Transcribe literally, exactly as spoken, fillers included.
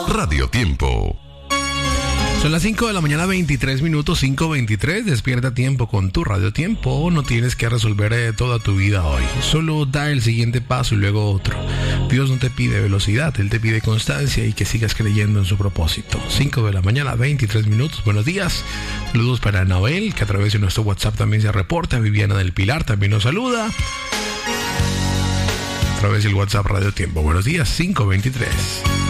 Radio Tiempo. Son las cinco de la mañana, veintitrés minutos, cinco veintitrés. Despierta a tiempo con tu Radio Tiempo. No tienes que resolver eh, toda tu vida hoy. Solo da el siguiente paso y luego otro. Dios no te pide velocidad, Él te pide constancia y que sigas creyendo en su propósito. cinco de la mañana, veintitrés minutos. Buenos días. Saludos para Anabel, que a través de nuestro WhatsApp también se reporta. Viviana del Pilar también nos saluda. A través del WhatsApp Radio Tiempo. Buenos días, cinco veintitrés.